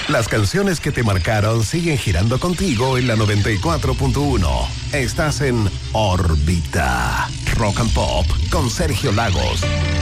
Las canciones que te marcaron siguen girando contigo en la 94.1. Estás en órbita. Rock and Pop con Sergio Lagos.